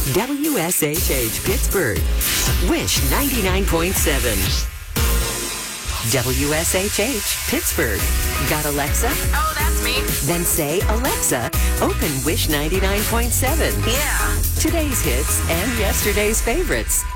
WSHH Pittsburgh. Wish 99.7. WSHH Pittsburgh. Got Alexa? Oh, that's me. Then say, Alexa, open Wish 99.7. Yeah. Today's hits and yesterday's favorites.